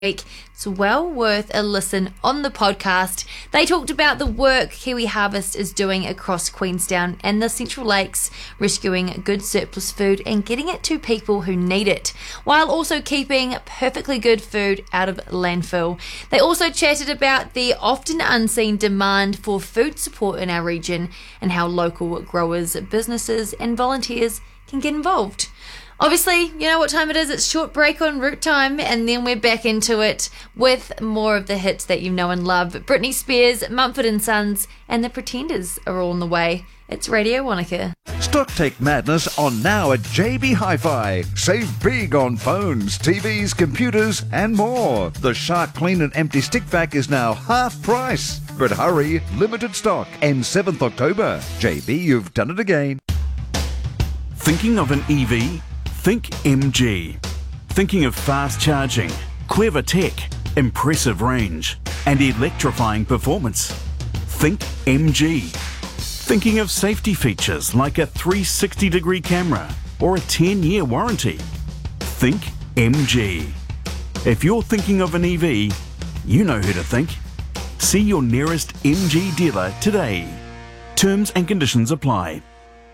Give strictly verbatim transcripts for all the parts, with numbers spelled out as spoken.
week. It's well worth a listen on the podcast. They talked about the work Kiwi Harvest is doing across Queenstown and the Central Lakes, rescuing good surplus food and getting it to people who need it, while also keeping perfectly good food out of landfill. They also chatted about the often unseen demand for food support in our region and how local growers, businesses and volunteers can get involved. Obviously, you know what time it is. It's short break on Root Time, and then we're back into it with more of the hits that you know and love. Britney Spears, Mumford and Sons, and The Pretenders are all on the way. It's Radio Wanaka. Stocktake madness on now at J B Hi-Fi. Save big on phones, T Vs, computers, and more. The Shark Clean and Empty Stick Vac is now half price. But hurry, limited stock, ends seventh October. J B, you've done it again. Thinking of an E V? Think M G. Thinking of fast charging, clever tech, impressive range, and electrifying performance? Think M G. Thinking of safety features like a three sixty degree camera or a ten year warranty? Think M G. If you're thinking of an E V, you know who to think. See your nearest M G dealer today. Terms and conditions apply.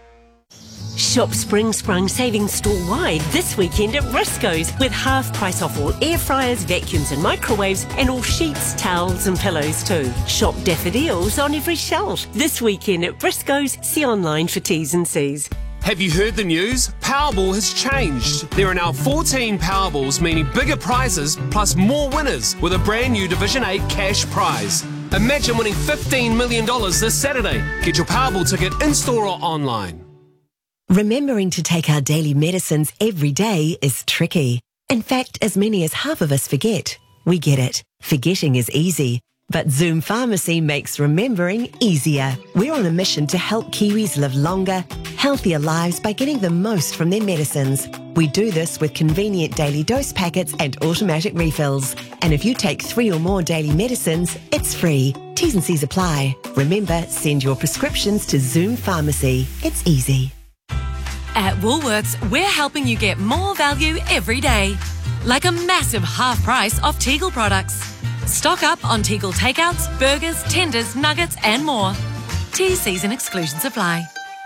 Shop Spring Sprung savings store-wide this weekend at Briscoes with half price off all air fryers, vacuums and microwaves, and all sheets, towels and pillows too. Shop daffodils on every shelf this weekend at Briscoes. See online for T's and C's. Have you heard the news? Powerball has changed. There are now fourteen Powerballs, meaning bigger prizes plus more winners with a brand new Division eight cash prize. Imagine winning fifteen million dollars this Saturday. Get your Powerball ticket in-store or online. Remembering to take our daily medicines every day is tricky. In fact, as many as half of us forget. We get it. Forgetting is easy. But Zoom Pharmacy makes remembering easier. We're on a mission to help Kiwis live longer, healthier lives by getting the most from their medicines. We do this with convenient daily dose packets and automatic refills. And if you take three or more daily medicines, it's free. T's and C's apply. Remember, send your prescriptions to Zoom Pharmacy. It's easy. At Woolworths, we're helping you get more value every day. Like a massive half price off Tegel products. Stock up on Tegel takeouts, burgers, tenders, nuggets and more. T's, C's and exclusions apply.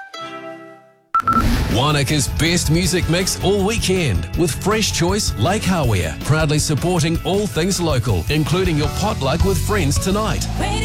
Wanaka's best music mix all weekend with Fresh Choice Lake Hawea, proudly supporting all things local, including your potluck with friends tonight.